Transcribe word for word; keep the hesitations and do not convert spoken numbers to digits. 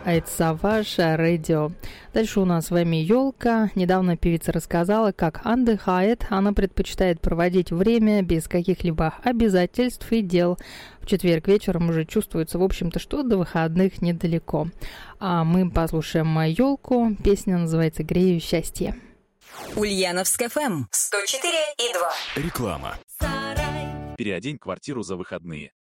Это Savage Radio. Дальше у нас с вами елка. Недавно певица рассказала, как отдыхает. Она предпочитает проводить время без каких-либо обязательств и дел. В четверг вечером уже чувствуется, в общем-то, что до выходных недалеко. А мы послушаем елку. Песня называется «Грею счастье». Ульяновск эф эм сто четыре и два. Реклама. Переодень квартиру за выходные.